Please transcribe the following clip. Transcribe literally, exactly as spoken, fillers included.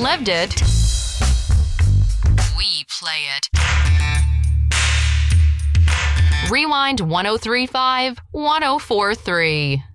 lived it. We play it. Rewind one oh three point five, one oh four point three.